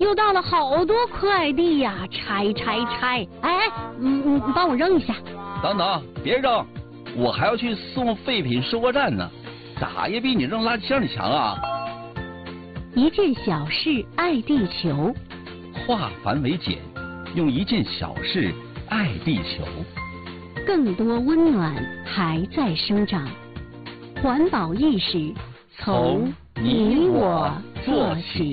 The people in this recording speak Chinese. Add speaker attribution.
Speaker 1: 收到了好多快递呀，拆！哎，你帮我扔一下。
Speaker 2: 等等，别扔，我还要去送废品收货站呢，咋也比你扔垃圾箱里强啊！
Speaker 1: 一件小事爱地球，
Speaker 2: 化繁为简，用一件小事爱地球。
Speaker 1: 更多温暖还在生长，环保意识从你我做起。